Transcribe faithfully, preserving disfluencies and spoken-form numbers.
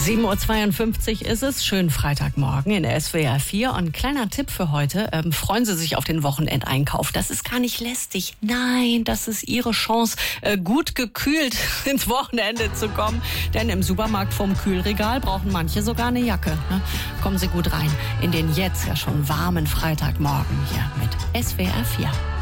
sieben Uhr zweiundfünfzig ist es, schönen Freitagmorgen in der S W R vier. Und ein kleiner Tipp für heute, ähm, freuen Sie sich auf den Wochenendeinkauf. Das ist gar nicht lästig. Nein, das ist Ihre Chance, äh, gut gekühlt ins Wochenende zu kommen. Denn im Supermarkt vorm Kühlregal brauchen manche sogar eine Jacke. Ne? Kommen Sie gut rein in den jetzt ja schon warmen Freitagmorgen hier mit S W R vier.